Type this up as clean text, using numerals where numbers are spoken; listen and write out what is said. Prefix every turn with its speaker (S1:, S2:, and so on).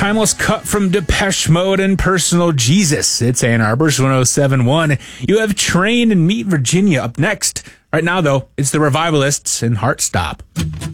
S1: timeless cut from Depeche Mode and Personal Jesus. It's Ann Arbor's 107.1. You have Train and Meet Virginia up next. Right now, though, it's the Revivalists and Heartstop.